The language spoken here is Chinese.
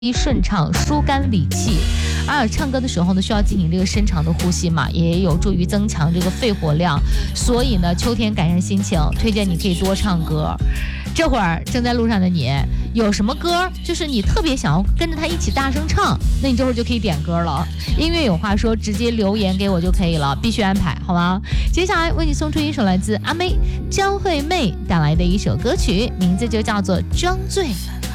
顺畅，疏肝理气。唱歌的时候呢，需要进行这个深长的呼吸嘛，也有助于增强这个肺活量。所以呢，秋天改善心情，推荐你可以多唱歌。这会儿正在路上的你，有什么歌就是你特别想要跟着他一起大声唱，那你这会儿就可以点歌了。音乐有话说，直接留言给我就可以了，必须安排，好吗？接下来为你送出一首来自阿妹张惠妹带来的一首歌曲，名字就叫做《装醉》。